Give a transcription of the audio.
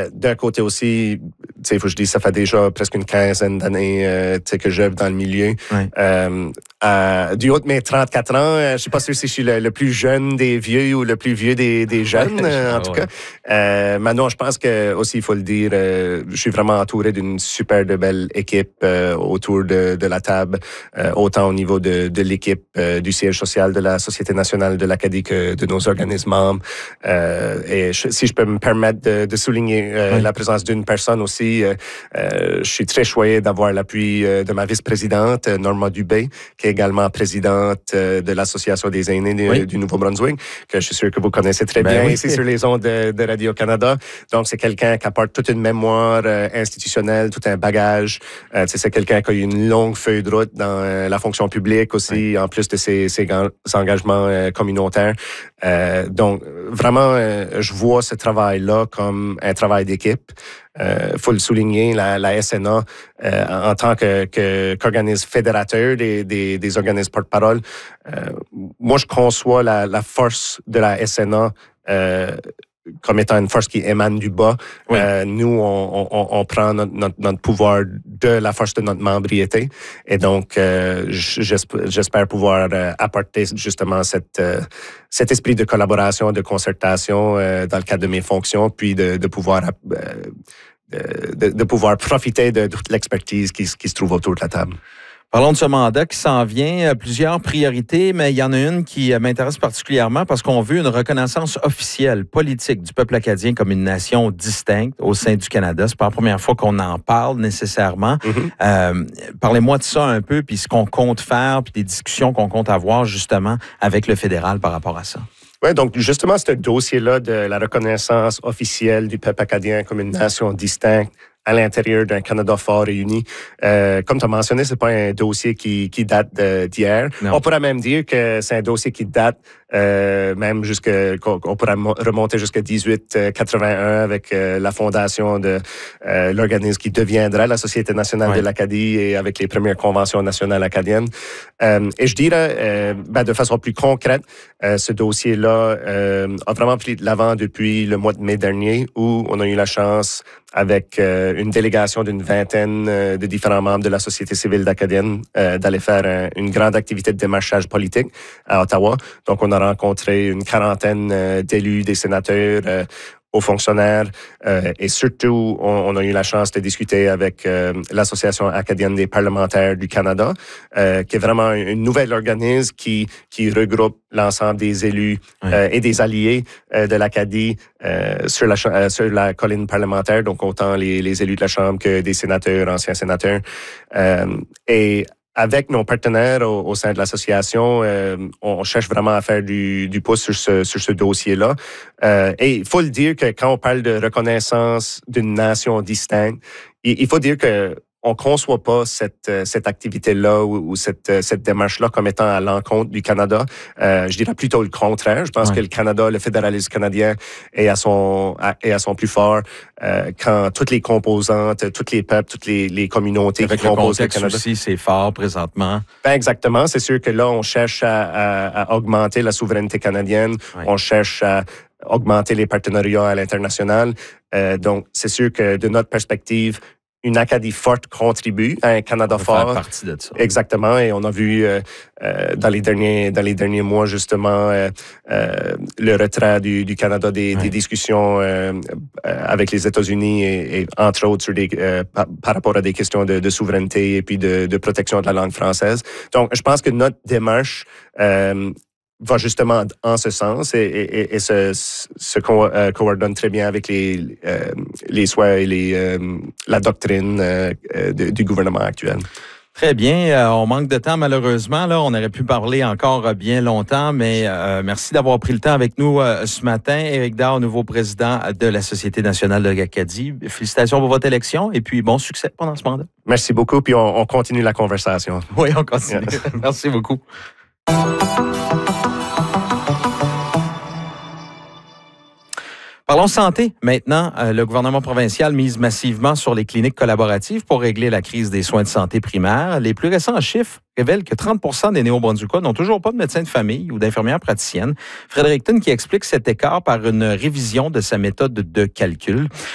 d'un côté aussi, il faut que je dise, ça fait déjà presque une quinzaine d'années que j'œuvre dans le milieu. Oui. Du haut de mes 34 ans, je ne sais pas si je suis le plus jeune des vieux ou le plus vieux des jeunes, en tout cas. Maintenant, je pense que aussi, il faut le dire, je suis vraiment entouré d'une super belle équipe autour de la table, autant au niveau de l'équipe du siège social de la Société nationale de l'Acadie que de nos organismes membres. Et si je peux me permettre de souligner la présence d'une personne aussi, je suis très choyé d'avoir l'appui de ma vice-présidente, Norma Dubé, qui est également présidente de l'Association des aînés du Nouveau-Brunswick, que je suis sûr que vous connaissez très bien ici sur les ondes de Radio-Canada. Donc, c'est quelqu'un qui apporte toute une mémoire institutionnelle, tout un bagage. C'est quelqu'un qui a eu une longue feuille de route dans la fonction publique aussi, en plus de ses engagements communautaires. Donc, vraiment, je vois ce travail-là comme un travail d'équipe. Faut le souligner, la SNA, en tant qu'organisme fédérateur des organismes porte-parole, moi, je conçois la force de la SNA comme étant une force qui émane du bas. Oui. Nous, on prend notre pouvoir de la force de notre membriété. Et donc, j'espère pouvoir apporter justement cet esprit de collaboration, de concertation dans le cadre de mes fonctions, puis de pouvoir profiter de toute l'expertise qui se trouve autour de la table. Parlons de ce mandat qui s'en vient. Plusieurs priorités, mais il y en a une qui m'intéresse particulièrement parce qu'on veut une reconnaissance officielle, politique du peuple acadien comme une nation distincte au sein du Canada. C'est pas la première fois qu'on en parle nécessairement. Parlez-moi de ça un peu, puis ce qu'on compte faire, puis des discussions qu'on compte avoir justement avec le fédéral par rapport à ça. Oui, donc justement, ce dossier-là de la reconnaissance officielle du peuple acadien comme une nation distincte à l'intérieur d'un Canada fort et uni. Comme tu as mentionné, c'est pas un dossier qui date d'hier. Non. On pourrait même dire que c'est un dossier qui date même qu'on pourrait remonter jusqu'à 1881 avec la fondation de l'organisme qui deviendra la Société nationale de l'Acadie et avec les premières conventions nationales acadiennes. Et je dirais, de façon plus concrète, ce dossier-là a vraiment pris de l'avant depuis le mois de mai dernier où on a eu la chance avec une délégation d'une vingtaine de différents membres de la société civile d'acadienne d'aller faire une grande activité de démarchage politique à Ottawa. Donc, on a rencontré une quarantaine d'élus, des sénateurs, aux fonctionnaires et surtout, on a eu la chance de discuter avec l'Association acadienne des parlementaires du Canada, qui est vraiment une nouvelle organisme qui regroupe l'ensemble des élus et des alliés de l'Acadie sur la colline parlementaire, donc autant les élus de la Chambre que des sénateurs, anciens sénateurs. Et avec nos partenaires au sein de l'association, on cherche vraiment à faire du pouce sur ce dossier-là. Et il faut le dire que quand on parle de reconnaissance d'une nation distincte, il faut dire que on conçoit pas cette activité-là ou cette démarche-là comme étant à l'encontre du Canada. Je dirais plutôt le contraire. Je pense que le Canada, le fédéralisme canadien est à son plus fort quand toutes les composantes, tous les peuples, toutes les communautés avec qui composent le Canada. Aussi, c'est fort présentement. Exactement. C'est sûr que là, on cherche à augmenter la souveraineté canadienne. On cherche à augmenter les partenariats à l'international. Donc, c'est sûr que de notre perspective, une Acadie forte contribue à un Canada fort. Faire partie de ça. Exactement. Et on a vu dans les derniers mois, justement, le retrait du Canada des discussions avec les États-Unis et entre autres par rapport à des questions de souveraineté et puis de protection de la langue française. Donc, je pense que notre démarche va justement en ce sens et se coordonne très bien avec les souhaits et la doctrine du gouvernement actuel. Très bien. On manque de temps, malheureusement. Là, on aurait pu parler encore bien longtemps, mais merci d'avoir pris le temps avec nous ce matin. Éric Dawe, nouveau président de la Société nationale de l'Acadie. Félicitations pour votre élection et puis bon succès pendant ce mandat. Merci beaucoup, puis on continue la conversation. Oui, on continue. Merci beaucoup. Parlons santé. Maintenant, le gouvernement provincial mise massivement sur les cliniques collaboratives pour régler la crise des soins de santé primaires. Les plus récents chiffres révèlent que 30% des Néo-Brunswickois n'ont toujours pas de médecin de famille ou d'infirmière praticienne. Fredericton qui explique cet écart par une révision de sa méthode de calcul.